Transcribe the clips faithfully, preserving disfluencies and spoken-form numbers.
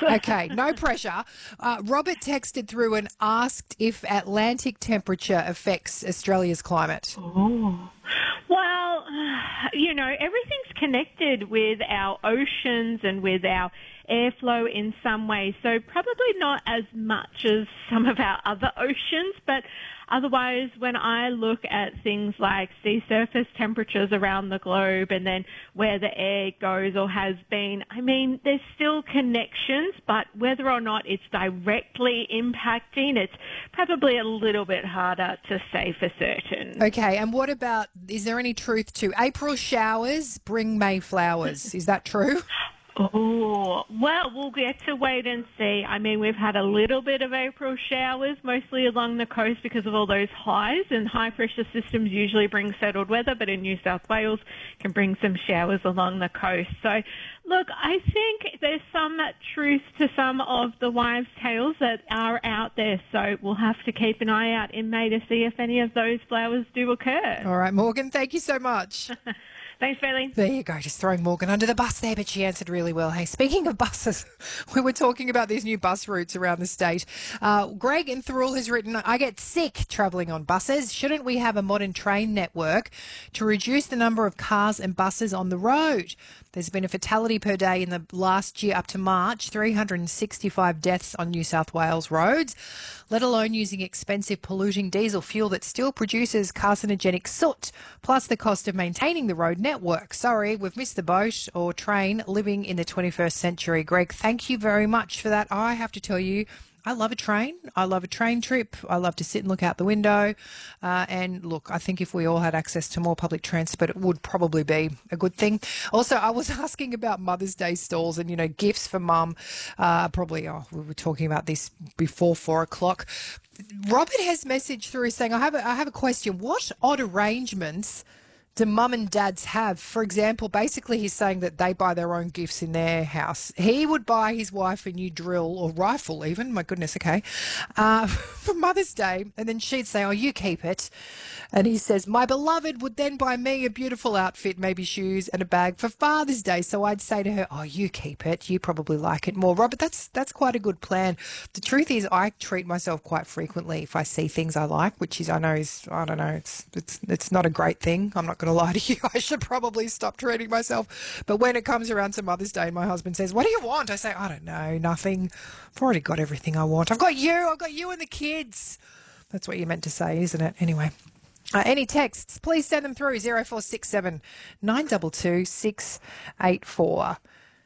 Okay, no pressure. Uh, Robert texted through and asked if Atlantic temperature affects Australia's climate. Oh. Well, you know, everything's connected with our oceans and with our airflow in some way, so probably not as much as some of our other oceans, but otherwise when I look at things like sea surface temperatures around the globe and then where the air goes or has been, I mean, there's still connections, but whether or not it's directly impacting, it's probably a little bit harder to say for certain. Okay, and what about, is there any truth to April showers bring May flowers? Is that true? Oh, well, we'll get to wait and see. I mean, we've had a little bit of April showers, mostly along the coast because of all those highs, and high-pressure systems usually bring settled weather, but in New South Wales can bring some showers along the coast. So, look, I think there's some truth to some of the wives' tales that are out there, so we'll have to keep an eye out in May to see if any of those flowers do occur. All right, Morgan, thank you so much. Thanks, Bailey. There you go, just throwing Morgan under the bus there, but she answered really well. Hey, speaking of buses, we were talking about these new bus routes around the state. Uh, Greg in Thirroul has written, I get sick travelling on buses. Shouldn't we have a modern train network to reduce the number of cars and buses on the road? There's been a fatality per day in the last year up to March, three hundred sixty-five deaths on New South Wales roads, let alone using expensive polluting diesel fuel that still produces carcinogenic soot, plus the cost of maintaining the road network. Sorry, we've missed the boat or train living in the twenty-first century. Greg, thank you very much for that. I have to tell you, I love a train. I love a train trip. I love to sit and look out the window. Uh, and look, I think if we all had access to more public transport, it would probably be a good thing. Also, I was asking about Mother's Day stalls and, you know, gifts for mum. Uh, probably, oh, we were talking about this before four o'clock. Robert has messaged through saying, I have a, I have a question. What odd arrangements do mum and dads have? For example, basically he's saying that they buy their own gifts in their house. He would buy his wife a new drill or rifle even, my goodness, okay, uh, for Mother's Day, and then she'd say, oh, you keep it. And he says, my beloved would then buy me a beautiful outfit, maybe shoes and a bag for Father's Day. So I'd say to her, oh, you keep it. You probably like it more. Robert, that's that's quite a good plan. The truth is I treat myself quite frequently if I see things I like, which is, I know is, I don't know, it's it's it's not a great thing. I'm not going to lie to you. I should probably stop treating myself. But when it comes around to Mother's Day and my husband says, what do you want? I say, I don't know, nothing. I've already got everything I want. I've got you. I've got you and the kids. That's what you meant to say, isn't it? Anyway. Uh, any texts, please send them through zero four six seven nine two two six eight four.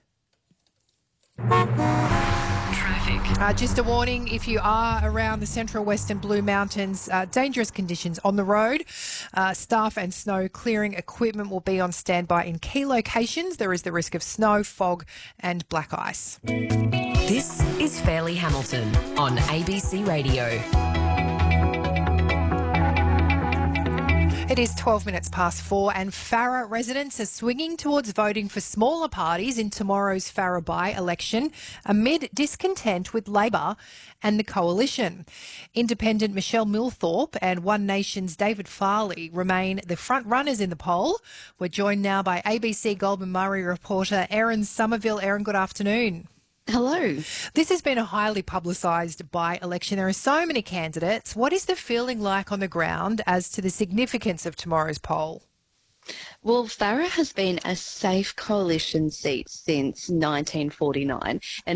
Traffic. Uh, just a warning, if you are around the Central Western Blue Mountains, uh, dangerous conditions on the road. Uh, staff and snow clearing equipment will be on standby in key locations. There is the risk of snow, fog and black ice. This is Fairleigh Hamilton on A B C Radio. It is twelve minutes past four and Farrer residents are swinging towards voting for smaller parties in tomorrow's Farrer by-election amid discontent with Labor and the coalition. Independent Michelle Millthorpe and One Nation's David Farley remain the front runners in the poll. We're joined now by A B C Goldman Murray reporter Erin Somerville. Erin, good afternoon. Hello. This has been a highly publicised by-election. There are so many candidates. What is the feeling like on the ground as to the significance of tomorrow's poll? Well, Farrer has been a safe coalition seat since nineteen forty-nine, and